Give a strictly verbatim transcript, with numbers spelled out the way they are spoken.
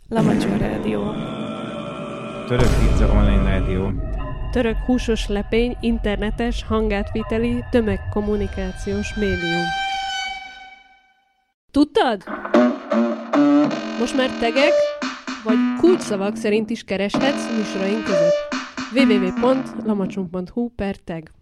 Lamacsó Rádió. Török pizza online rádió. Török húsos lepény, internetes, hangátviteli, tömegkommunikációs médium. Tudtad? Most már tegek, vagy kulcsszavak szerint is kereshetsz műsoraink között. double-u double-u double-u pont lamacsunk pont hu per tag